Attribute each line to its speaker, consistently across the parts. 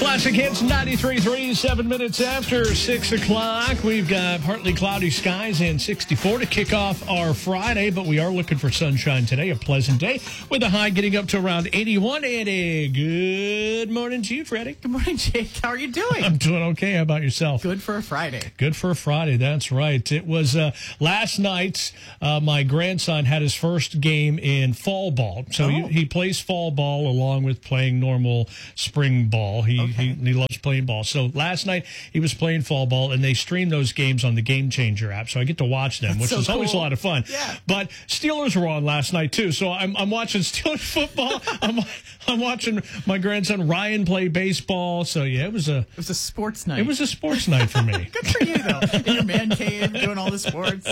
Speaker 1: Classic Hits 93.3, 7 minutes after 6 o'clock. We've got partly cloudy skies and 64 to kick off our Friday, but we are looking for sunshine today, a pleasant day, with a high getting up to around 81. And a good morning to you, Freddie.
Speaker 2: Good morning, Jake. How are you doing?
Speaker 1: I'm doing okay. How about yourself?
Speaker 2: Good for a Friday.
Speaker 1: Good for a Friday, that's right. It was last night, my grandson had his first game in fall ball. So he plays fall ball along with playing normal spring ball. He loves playing ball. So last night he was playing fall ball, and they stream those games on the Game Changer app. So I get to watch them, which is always a lot of fun.
Speaker 2: Yeah.
Speaker 1: But Steelers were on last night too. So I'm watching Steelers football. I'm watching my grandson Ryan play baseball. So yeah, it was a
Speaker 2: sports night.
Speaker 1: It was a sports night for me.
Speaker 2: Good for you though. In your man cave, doing all the sports.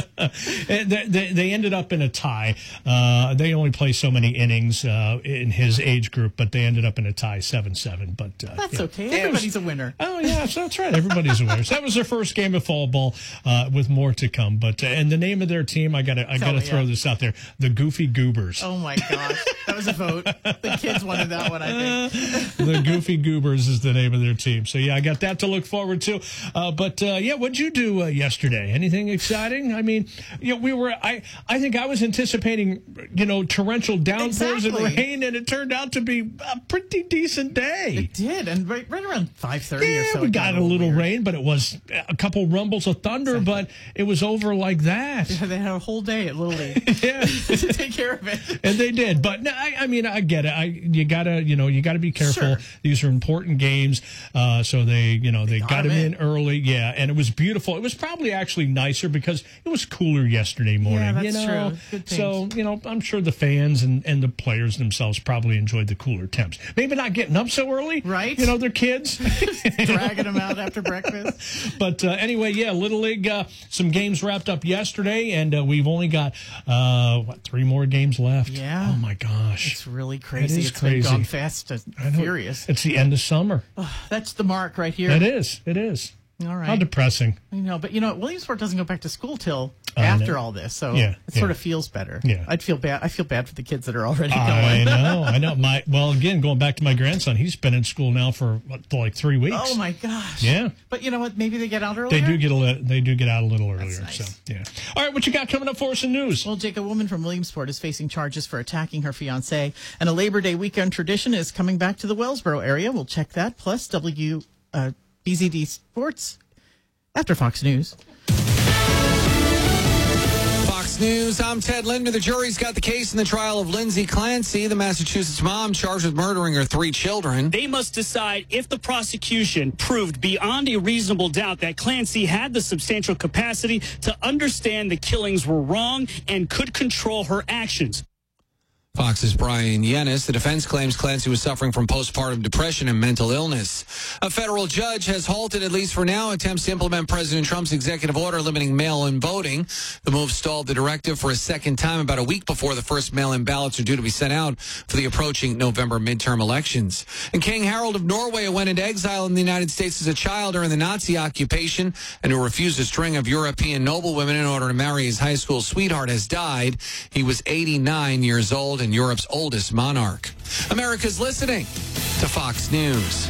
Speaker 1: They ended up in a tie. They only play so many innings in his age group, but they ended up in a tie, 7-7. But
Speaker 2: that's okay. Everybody's a winner.
Speaker 1: Oh yeah, so that's right. Everybody's a winner. So that was their first game of fall ball, with more to come. But and the name of their team, I gotta throw this out there: the Goofy Goobers.
Speaker 2: Oh my gosh, that was a vote. The kids wanted that one, I think.
Speaker 1: The Goofy Goobers is the name of their team. So yeah, I got that to look forward to. But what'd you do yesterday? Anything exciting? I mean, we were. I think I was anticipating torrential downpours and rain, and it turned out to be a pretty decent day.
Speaker 2: It did, and right around 5:30 or so.
Speaker 1: We got a little rain, but it was a couple rumbles of thunder, but it was over like that.
Speaker 2: Yeah, they had a whole day at Little League to take care of it.
Speaker 1: And they did. But I mean, I get it. You gotta be careful. Sure. These are important games. So they got him in early. Yeah. And it was beautiful. It was probably actually nicer because it was cooler yesterday morning.
Speaker 2: Yeah, that's true. Good things.
Speaker 1: So, I'm sure the fans and the players themselves probably enjoyed the cooler temps. Maybe not getting up so early.
Speaker 2: Right.
Speaker 1: They're kids.
Speaker 2: Dragging them out after breakfast.
Speaker 1: But anyway, Little League, some games wrapped up yesterday, and we've only got, 3 more games left?
Speaker 2: Yeah.
Speaker 1: Oh, my gosh.
Speaker 2: It's really crazy.
Speaker 1: It's crazy.
Speaker 2: Been gone fast and furious.
Speaker 1: It's the end of summer.
Speaker 2: Oh, that's the mark right here.
Speaker 1: It is.
Speaker 2: All right.
Speaker 1: How depressing.
Speaker 2: I know, but Williamsport doesn't go back to school till after all this, so it sort of feels better.
Speaker 1: Yeah.
Speaker 2: I feel bad for the kids that are already going.
Speaker 1: I know. Again, going back to my grandson, he's been in school now for like 3 weeks.
Speaker 2: Oh my gosh.
Speaker 1: Yeah.
Speaker 2: But you know what? Maybe they get out earlier.
Speaker 1: They do get out a little earlier.
Speaker 2: That's nice.
Speaker 1: So yeah. All right, what you got coming up for us in news?
Speaker 2: Well, Jake, a woman from Williamsport is facing charges for attacking her fiancé, and a Labor Day weekend tradition is coming back to the Wellsboro area. We'll check that. Plus, BZD Sports after Fox News.
Speaker 3: Fox News, I'm Ted Linder. The jury's got the case in the trial of Lindsay Clancy, the Massachusetts mom charged with murdering her 3 children.
Speaker 4: They must decide if the prosecution proved beyond a reasonable doubt that Clancy had the substantial capacity to understand the killings were wrong and could control her actions.
Speaker 3: Fox's Brian Yennis. The defense claims Clancy was suffering from postpartum depression and mental illness. A federal judge has halted, at least for now, attempts to implement President Trump's executive order limiting mail-in voting. The move stalled the directive for a second time about a week before the first mail-in ballots are due to be sent out for the approaching November midterm elections. And King Harold of Norway, who went into exile in the United States as a child during the Nazi occupation and who refused a string of European noblewomen in order to marry his high school sweetheart, has died. He was 89 years old and Europe's oldest monarch. America's listening to Fox News.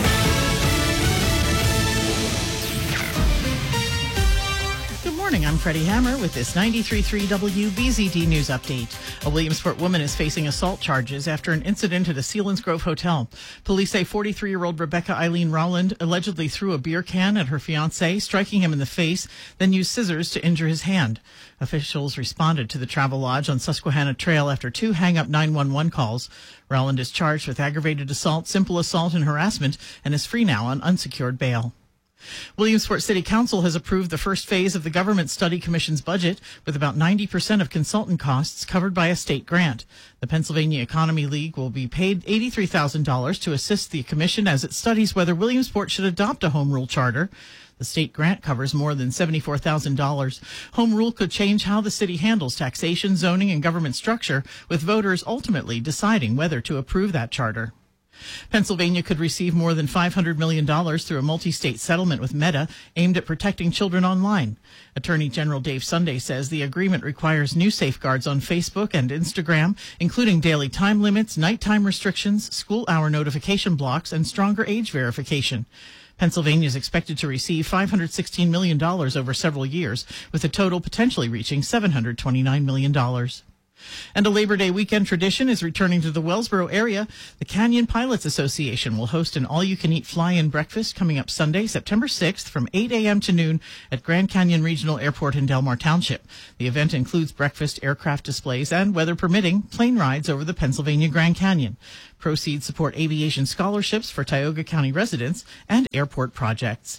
Speaker 2: Good morning. I'm Freddie Hammer with this 93.3 WBZD News Update. A Williamsport woman is facing assault charges after an incident at a Selinsgrove hotel. Police say 43-year-old Rebecca Eileen Rowland allegedly threw a beer can at her fiancé, striking him in the face, then used scissors to injure his hand. Officials responded to the Travel Lodge on Susquehanna Trail after 2 hang-up 911 calls. Rowland is charged with aggravated assault, simple assault, and harassment, and is free now on unsecured bail. Williamsport City Council has approved the first phase of the Government Study Commission's budget, with about 90% of consultant costs covered by a state grant. The Pennsylvania Economy League will be paid $83,000 to assist the commission as it studies whether Williamsport should adopt a home rule charter. The state grant covers more than $74,000. Home rule could change how the city handles taxation, zoning, and government structure, with voters ultimately deciding whether to approve that charter. Pennsylvania could receive more than $500 million through a multi-state settlement with Meta aimed at protecting children online. Attorney General Dave Sunday says the agreement requires new safeguards on Facebook and Instagram, including daily time limits, nighttime restrictions, school hour notification blocks, and stronger age verification. Pennsylvania is expected to receive $516 million over several years, with the total potentially reaching $729 million. And a Labor Day weekend tradition is returning to the Wellsboro area. The Canyon Pilots Association will host an all-you-can-eat fly-in breakfast coming up Sunday, September 6th from 8 a.m. to noon at Grand Canyon Regional Airport in Delmar Township. The event includes breakfast, aircraft displays, and, weather permitting, plane rides over the Pennsylvania Grand Canyon. Proceeds support aviation scholarships for Tioga County residents and airport projects.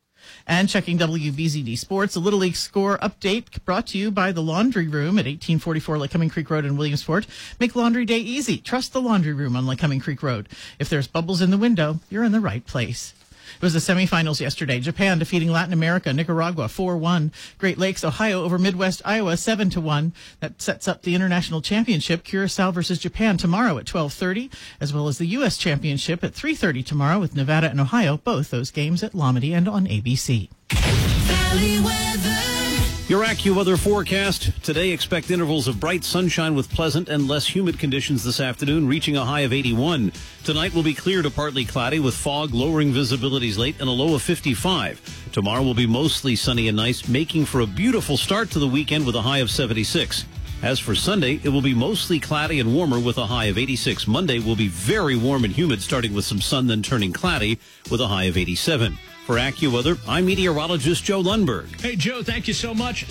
Speaker 2: And checking WBZD Sports, a Little League score update brought to you by The Laundry Room at 1844 Lycoming Creek Road in Williamsport. Make laundry day easy. Trust The Laundry Room on Lycoming Creek Road. If there's bubbles in the window, you're in the right place. It was the semifinals yesterday. Japan defeating Latin America, Nicaragua 4-1. Great Lakes, Ohio over Midwest Iowa 7-1. That sets up the International Championship, Curacao versus Japan tomorrow at 12:30, as well as the U.S. Championship at 3:30 tomorrow with Nevada and Ohio, both those games at Lomity and on ABC.
Speaker 5: Valley weather. Your AccuWeather forecast. Today, expect intervals of bright sunshine with pleasant and less humid conditions this afternoon, reaching a high of 81. Tonight will be clear to partly cloudy with fog lowering visibilities late and a low of 55. Tomorrow will be mostly sunny and nice, making for a beautiful start to the weekend with a high of 76. As for Sunday, it will be mostly cloudy and warmer with a high of 86. Monday will be very warm and humid, starting with some sun, then turning cloudy with a high of 87. For AccuWeather, I'm meteorologist Joe Lundberg.
Speaker 1: Hey, Joe, thank you so much.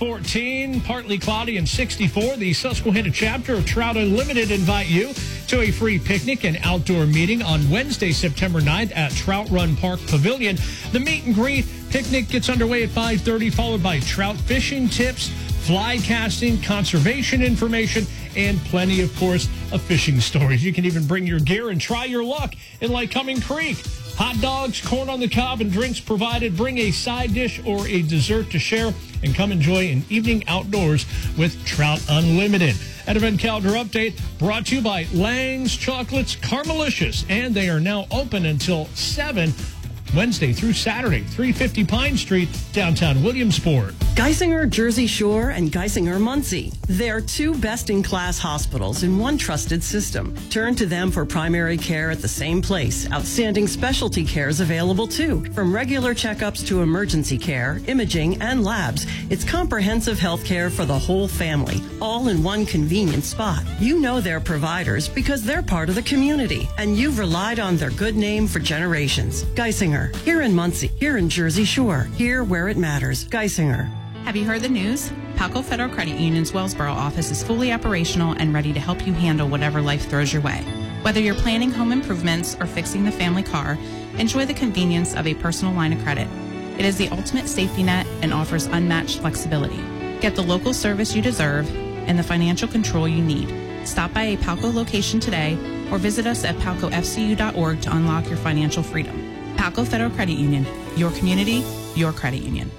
Speaker 1: 6:14, partly cloudy and 64. The Susquehanna chapter of Trout Unlimited invite you to a free picnic and outdoor meeting on Wednesday, September 9th at Trout Run Park Pavilion. The meet and greet picnic gets underway at 5:30, followed by trout fishing tips, fly casting, conservation information, and plenty, of course, of fishing stories. You can even bring your gear and try your luck in Lycoming Creek. Hot dogs, corn on the cob, and drinks provided. Bring a side dish or a dessert to share and come enjoy an evening outdoors with Trout Unlimited. An event calendar update brought to you by Lang's Chocolates Caramelicious, and they are now open until 7 Wednesday through Saturday, 350 Pine Street, downtown Williamsport.
Speaker 6: Geisinger Jersey Shore and Geisinger Muncie. They're two best-in-class hospitals in one trusted system. Turn to them for primary care at the same place. Outstanding specialty care is available too. From regular checkups to emergency care, imaging, and labs, it's comprehensive health care for the whole family, all in one convenient spot. You know their providers because they're part of the community, and you've relied on their good name for generations. Geisinger. Here in Muncie, here in Jersey Shore, here where it matters. Geisinger.
Speaker 7: Have you heard the news? Palco Federal Credit Union's Wellsboro office is fully operational and ready to help you handle whatever life throws your way. Whether you're planning home improvements or fixing the family car, enjoy the convenience of a personal line of credit. It is the ultimate safety net and offers unmatched flexibility. Get the local service you deserve and the financial control you need. Stop by a Palco location today or visit us at palcofcu.org to unlock your financial freedom. Palco Federal Credit Union, your community, your credit union.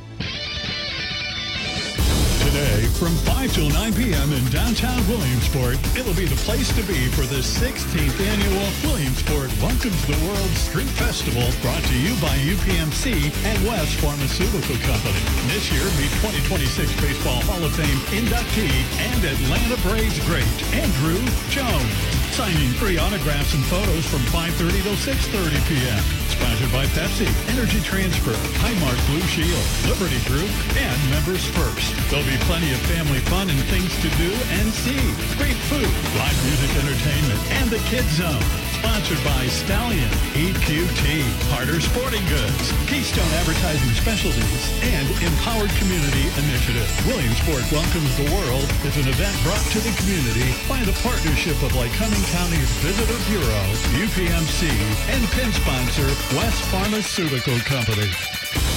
Speaker 8: Today, from 5 till 9 p.m. in downtown Williamsport, it'll be the place to be for the 16th annual Williamsport Welcome to the World Street Festival, brought to you by UPMC and West Pharmaceutical Company. This year, meet 2026 Baseball Hall of Fame inductee and Atlanta Braves great, Andrew Jones. Signing free autographs and photos from 5:30 till 6:30 p.m. Sponsored by Pepsi, Energy Transfer, Highmark Blue Shield, Liberty Group, and Members First. There'll be plenty of family fun and things to do and see. Great food, live music entertainment, and the Kids Zone. Sponsored by Stallion, EQT, Harder Sporting Goods, Keystone Advertising Specialties, and Empowered Community Initiative. Williamsport Welcomes the World is an event brought to the community by the partnership of Lycoming County's Visitor Bureau, UPMC, and pin sponsor West Pharmaceutical Company.